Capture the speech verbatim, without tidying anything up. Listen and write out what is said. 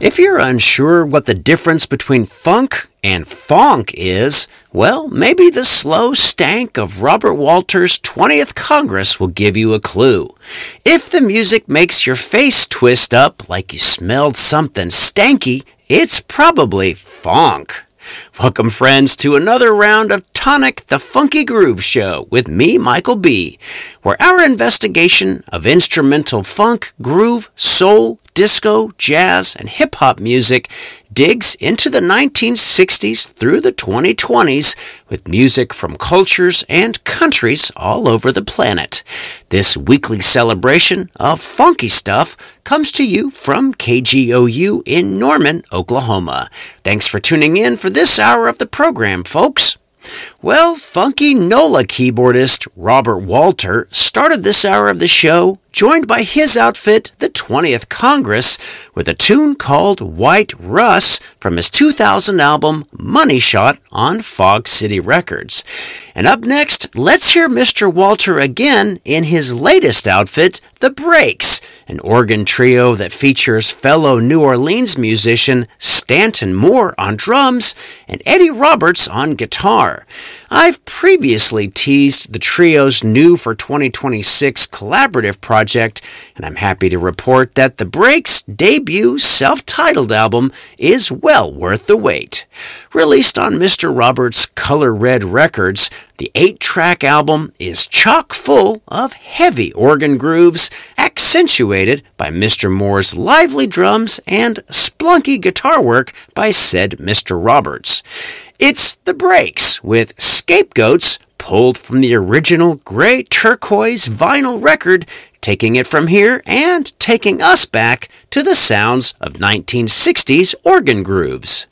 If you're unsure what the difference between funk and fonk is, well, maybe the slow stank of Robert Walter's twentieth Congress will give you a clue. If the music makes your face twist up like you smelled something stanky, it's probably funk. Welcome, friends, to another round of Tonic the Funky Groove Show with me, Michael B., where our investigation of instrumental funk, groove, soul, disco, jazz, and hip-hop music digs into the nineteen sixties through the twenty twenties with music from cultures and countries all over the planet. This weekly celebration of funky stuff comes to you from K G O U in Norman, Oklahoma. Thanks for tuning in for this hour of the program, folks. Well, funky NOLA keyboardist Robert Walter started this hour of the show joined by his outfit, the twentieth Congress, with a tune called White Russ from his two thousand album Money Shot on Fog City Records. And up next, let's hear Mister Walter again in his latest outfit, The Breaks, an organ trio that features fellow New Orleans musician Stanton Moore on drums and Eddie Roberts on guitar. I've previously teased the trio's new for twenty twenty-six collaborative project, and I'm happy to report that The Breaks' debut self-titled album is well worth the wait. Released on Mister Roberts' Color Red Records, the eight-track album is chock full of heavy organ grooves, accentuated by Mister Moore's lively drums and splunky guitar work by said Mister Roberts. It's The Breaks with Scapegoats, pulled from the original gray turquoise vinyl record, taking it from here and taking us back to the sounds of nineteen sixties organ grooves.